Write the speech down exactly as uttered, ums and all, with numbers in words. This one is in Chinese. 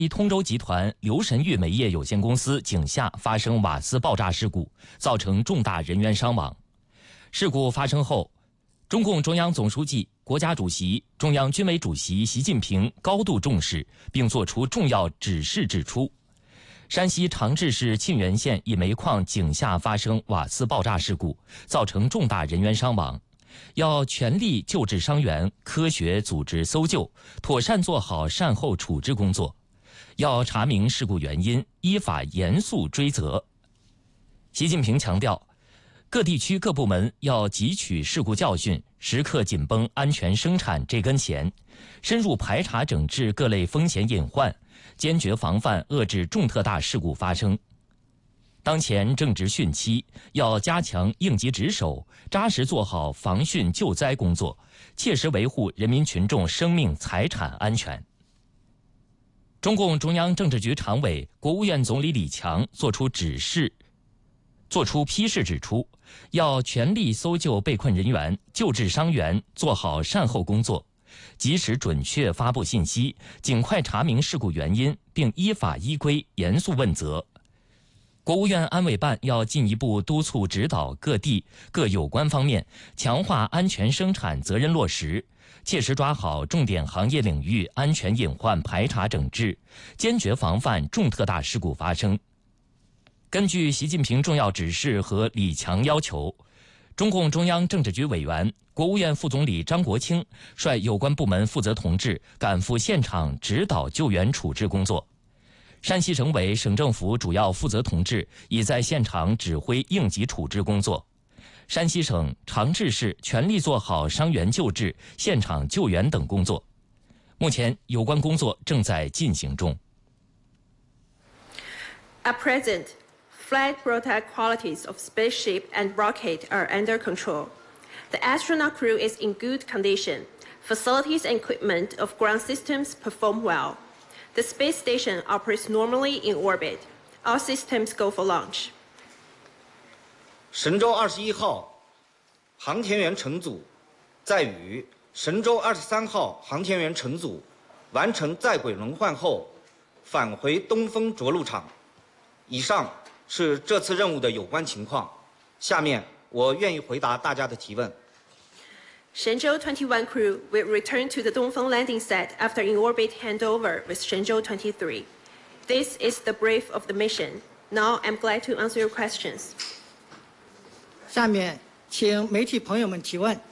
通州集团刘神玉煤业有限公司井下发生瓦斯爆炸事故，造成重大人员伤亡。事故发生后，中共中央总书记、国家主席、中央军委主席习近平高度重视，并作出重要指示，指出，山西长治市沁源县一煤矿井下发生瓦斯爆炸事故，造成重大人员伤亡。要全力救治伤员，科学组织搜救，妥善做好善后处置工作。要查明事故原因，依法严肃追责。习近平强调，各地区各部门要汲取事故教训，时刻紧绷安全生产这根弦，深入排查整治各类风险隐患，坚决防范遏制重特大事故发生。当前正值汛期，要加强应急值守，扎实做好防汛救灾工作，切实维护人民群众生命财产安全。中共中央政治局常委、国务院总理李强作出指示，作出批示指出，要全力搜救被困人员，救治伤员，做好善后工作，及时准确发布信息，尽快查明事故原因，并依法依规严肃问责。国务院安委办要进一步督促指导各地各有关方面强化安全生产责任落实，切实抓好重点行业领域安全隐患排查整治，坚决防范重特大事故发生。根据习近平重要指示和李强要求，中共中央政治局委员、国务院副总理张国清率有关部门负责同志赶赴现场指导救援处置工作。山西省委省政府主要负责同志已在现场指挥应急处置工作。山西省长治市全力做好伤员救治、现场救援等工作。目前，有关工作正在进行中。 At present, flight protect qualities of spaceship and rocket are under control. The astronaut crew is in good condition. Facilities and equipment of ground systems perform well. The space station operates normally in orbit. All systems go for launch. 神舟二十一号航天员乘组在与神舟二十三号航天员乘组完成在轨轮换后，返回东风着陆场。以上是这次任务的有关情况。下面我愿意回答大家的提问。 Shenzhou twenty-one crew will return to the Dongfeng landing site after in-orbit handover with Shenzhou twenty-three. This is the brief of the mission. Now I'm glad to answer your questions. 下面请媒体朋友们提问。